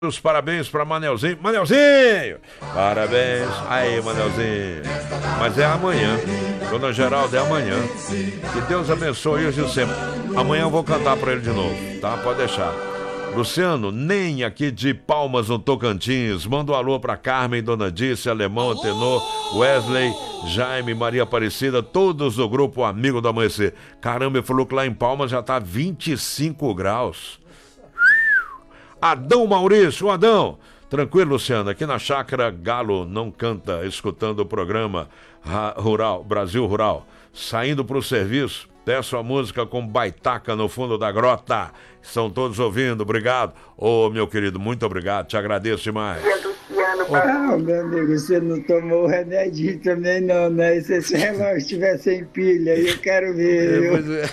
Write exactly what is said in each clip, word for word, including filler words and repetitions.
Os parabéns para Manelzinho. Manelzinho! Parabéns. Aí, Manelzinho. Mas é amanhã. Dona Geralda, é amanhã. Que Deus abençoe hoje sempre. Amanhã eu vou cantar para ele de novo, tá? Pode deixar. Luciano, nem aqui de Palmas, no Tocantins. Manda um alô para Carmen, Dona Dice, Alemão, Tenor, Wesley, Jaime, Maria Aparecida, todos do grupo Amigo do Amanhecer. Caramba, ele falou que lá em Palmas já tá vinte e cinco graus. Adão Maurício, Adão. Tranquilo, Luciano, aqui na Chácara Galo não canta, escutando o programa Rural, Brasil Rural. Saindo para o serviço, peço a música com Baitaca no fundo da grota. Estão todos ouvindo, obrigado. Ô, meu querido, muito obrigado, te agradeço demais. Ah, meu amigo, você não tomou o remédio também não, né? Se esse relógio estiver sem pilha, aí eu quero ver. É, pois é.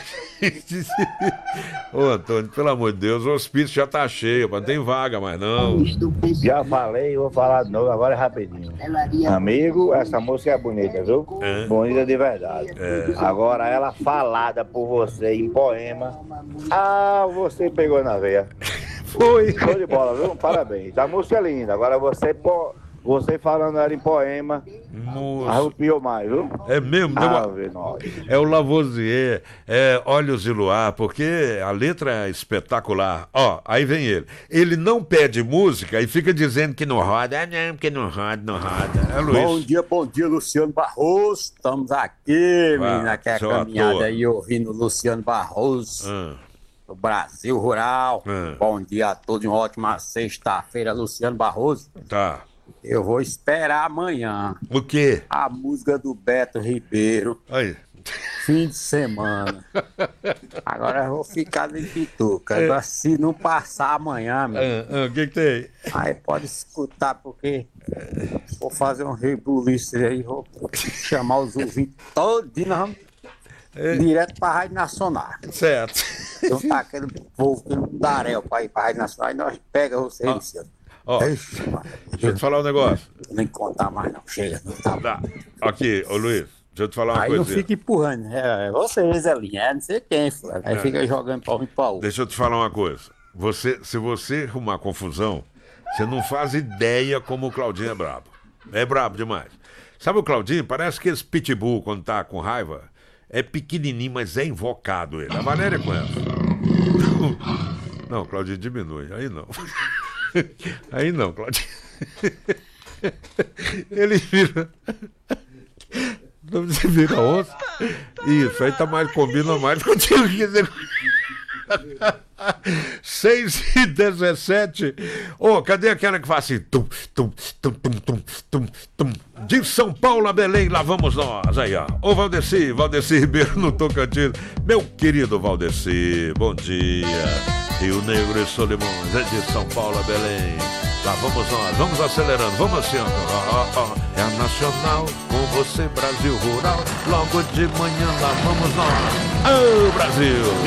Ô, Antônio, pelo amor de Deus, o hospício já tá cheio, não tem vaga mais não. Já falei, vou falar de novo, agora é rapidinho. Amigo, essa música é bonita, viu? É. Bonita de verdade. É. Agora ela falada por você em poema. Ah, você pegou na veia. Foi. Show de bola, viu? Parabéns. A música é linda. Agora você, pô, você falando ela em poema, Moço. arrupiou mais, viu? É mesmo? Deu uma- Ave nós. É o Lavoisier, é Olhos de Luar, porque a letra é espetacular. Ó, aí vem ele. Ele não pede música e fica dizendo que não roda. Ah, não, que não roda, não roda. É Luiz. Bom dia, bom dia, Luciano Barroso. Estamos aqui, Ah, menina, que é seu caminhada ator. aí, ouvindo o Luciano Barroso, Ah, do Brasil Rural. Ah. Bom dia a todos, uma ótima sexta-feira, Luciano Barroso. tá. Eu vou esperar amanhã O quê? a música do Beto Ribeiro, Aí. fim de semana. Agora eu vou ficar de pituca. É. Agora, se não passar amanhã, meu, Ah, ah, o que que tem? aí pode escutar, porque vou fazer um rebuliço aí, vou chamar os ouvintes todos, nós vamos direto pra Rádio Nacional. Certo. Então tá aquele povo, aquele mundaréu pra ir pra Rádio Nacional, e nós pega você, Ah. Luciano. Ó, Ixi, mano, deixa eu te falar um negócio. nem contar mais não, chega. Não tá bom. Tá. Aqui, ô Luiz, deixa eu te falar uma Aí não coisa. fica empurrando, é vocês ali, é não sei quem, fulano. Aí É. fica jogando pra um e pra outro. Deixa eu te falar uma coisa. Você, se você arrumar confusão, você não faz ideia como o Claudinho é brabo. É brabo demais. Sabe o Claudinho? Parece que esse pitbull, quando tá com raiva, é pequenininho, mas é invocado ele. A Valéria conhece. Não, Claudinho, diminui. Aí não. Aí não, Claudinho. Ele vira... Você vira osso? Isso, aí tá mais, combina mais contigo que você... seis e dezessete. Ô, cadê aquela que faz assim? Tum, tum, tum, tum, tum, tum, tum. De São Paulo a Belém, lá vamos nós. Aí, ó. Ô, Valdeci, Valdeci Ribeiro no Tocantins. Meu querido Valdeci, bom dia. Rio Negro e Solimões, é de São Paulo a Belém. Lá vamos nós, vamos acelerando, vamos assim, ó. Ó, ó, ó. É a Nacional, com você, Brasil Rural. Logo de manhã, lá vamos nós. Ô, Brasil!